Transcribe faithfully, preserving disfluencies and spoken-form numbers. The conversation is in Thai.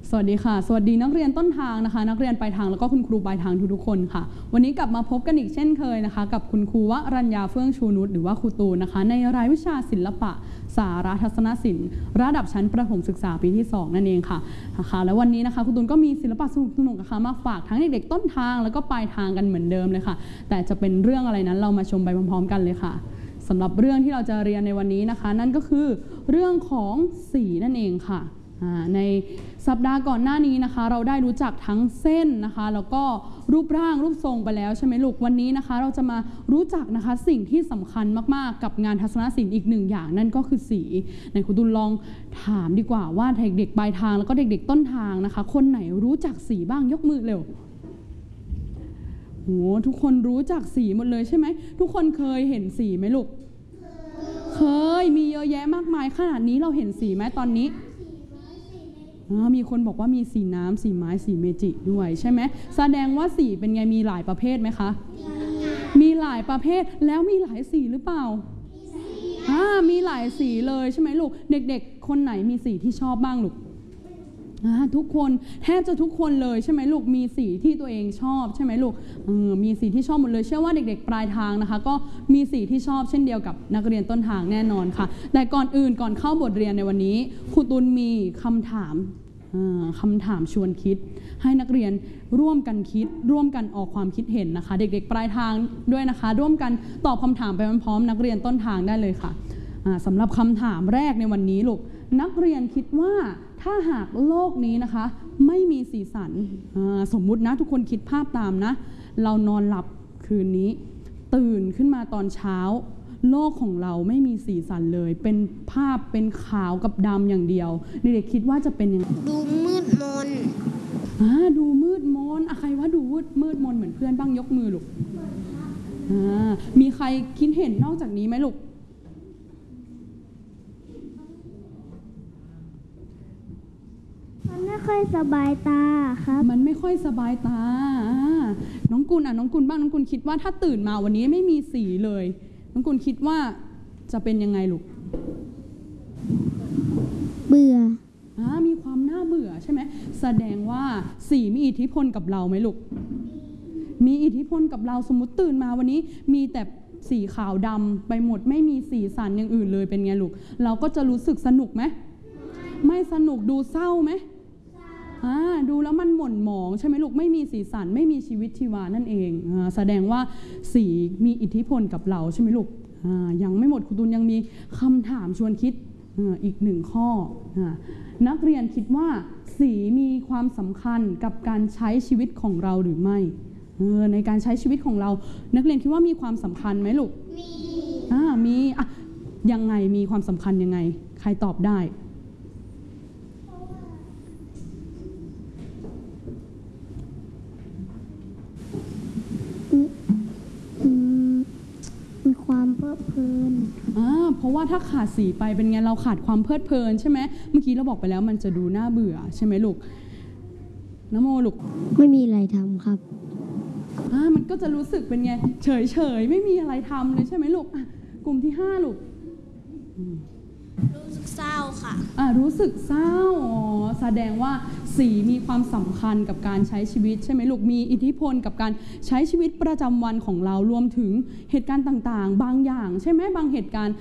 สวัสดีค่ะสวัสดีนักเรียนต้นทางนะคะนักเรียนปลายทางแล้วก็คุณครูปลายทางทุกๆคนค่ะวันนี้กลับมาพบกันอีกเช่นเคยนะคะกับคุณครูวรัญญาเฟื่องชูนุชหรือว่าครูตูนนะคะในรายวิชาศิลปะสารทัศนศิลป์ระดับชั้นประถมศึกษาปีที่สองนั่นเองค่ะนะคะแล้ววันนี้นะคะครูตูนก็มีศิลปะสนุกๆนะคะมาฝากทั้งเด็กๆต้นทางแล้วก็ปลายทางกันเหมือนเดิมเลยค่ะแต่จะเป็นเรื่องอะไรนั้นเรามาชมไปพร้อมๆกันเลยค่ะสำหรับเรื่องที่เราจะเรียนในวันนี้นะคะนั่นก็คือเรื่องของสีนั่นเองค่ะในสัปดาห์ก่อนหน้านี้นะคะเราได้รู้จักทั้งเส้นนะคะแล้วก็รูปร่างรูปทรงไปแล้วใช่ไหมลูกวันนี้นะคะเราจะมารู้จักนะคะสิ่งที่สำคัญมากๆกับงานทัศนศิลป์อีกหนึ่งอย่างนั่นก็คือสีในครูตุลลองถามดีกว่าว่าเด็กๆปลายทางแล้วก็เด็กๆต้นทางนะคะคนไหนรู้จักสีบ้างยกมือเร็วโหทุกคนรู้จักสีหมดเลยใช่ไหมทุกคนเคยเห็นสีไหมลูกเคยมีเยอะแยะมากมายขนาดนี้เราเห็นสีไหมตอนนี้มีคนบอกว่ามีสีน้ำสีไม้สีเมจิด้วยใช่ไหมแสดงว่าสีเป็นไงมีหลายประเภทไหมคะมีหลายประเภทแล้วมีหลายสีหรือเปล่าอ่ามีหลายสีเลยใช่ไหมลูกเด็กๆคนไหนมีสีที่ชอบบ้างลูกทุกคนแทบจะทุกคนเลยใช่ไหมลูกมีสีที่ตัวเองชอบใช่ไหมลูกเออมีสีที่ชอบหมดเลยเชื่อว่าเด็กๆปลายทางนะคะก็มีสีที่ชอบเช่นเดียวกับนักเรียนต้นทางแน่นอนค่ะแต่ก่อนอื่นก่อนเข้าบทเรียนในวันนี้ครูตุลมีคำถามคำถามชวนคิดให้นักเรียนร่วมกันคิดร่วมกันออกความคิดเห็นนะคะเด็กๆปลายทางด้วยนะคะร่วมกันตอบคำถามไปพร้อมๆนักเรียนต้นทางได้เลยค่ะสำหรับคำถามแรกในวันนี้ลูกนักเรียนคิดว่าถ้าหากโลกนี้นะคะไม่มีสีสันสมมุตินะทุกคนคิดภาพตามนะเรานอนหลับคืนนี้ตื่นขึ้นมาตอนเช้าโลกของเราไม่มีสีสันเลยเป็นภาพเป็นขาวกับดำอย่างเดียวเด็กๆคิดว่าจะเป็นยังไงดูมืดมนอ่าดูมืดมนอะใครว่าดูมืดมืดมนเหมือนเพื่อนบ้างยกมือลูกอ่ามีใครคิดเห็นนอกจากนี้ไหมลูกมันไม่ค่อยสบายตาครับมันไม่ค่อยสบายตาน้องกุลอ่ะน้องกุลบ้างน้องกุลคิดว่าถ้าตื่นมาวันนี้ไม่มีสีเลยน้องกุลคิดว่าจะเป็นยังไงลูกเบื่ออ่ามีความน่าเบื่อใช่ไหมแสดงว่าสีมีอิทธิพลกับเราไหมลูกมีอิทธิพลกับเราสมมติตื่นมาวันนี้มีแต่สีขาวดำไปหมดไม่มีสีสันอย่างอื่นเลยเป็นไงลูกเราก็จะรู้สึกสนุกไหมไม่สนุกดูเศร้าไหมอ่าดูแล้วมันหม่นหมองใช่ไหมลูกไม่มีสีสันไม่มีชีวิตชีวานั่นเองอ่าแสดงว่าสีมีอิทธิพลกับเราใช่ไหมลูกอ่ายังไม่หมดครูตุลยังมีคำถามชวนคิดอ่าอีกหนึ่งข้ออ่านักเรียนคิดว่าสีมีความสำคัญกับการใช้ชีวิตของเราหรือไม่เออในการใช้ชีวิตของเรานักเรียนคิดว่ามีความสำคัญไหมลูกมีอ่ามีอ่ะยังไงมีความสำคัญยังไงใครตอบได้มีความเพลิดเพลินอ่าเพราะว่าถ้าขาดสีไปเป็นไงเราขาดความเพลิดเพลินใช่ไหมเมื่อกี้เราบอกไปแล้วมันจะดูน่าเบื่อใช่ไหมลูกน้ำโมลูกไม่มีอะไรทำครับอ่ามันก็จะรู้สึกเป็นไงเฉยเฉยไม่มีอะไรทำเลยใช่ไหมลูกกลุ่มที่ห้าลูกรู้สึกเศร้าค่ะอ่ารู้สึกเศร้าอ๋อแสดงว่าสีมีความสำคัญกับการใช้ชีวิตใช่ไหมลูกมีอิทธิพลกับการใช้ชีวิตประจำวันของเรารวมถึงเหตุการณ์ต่างๆบางอย่างใช่ไหมบางเหตุการณ์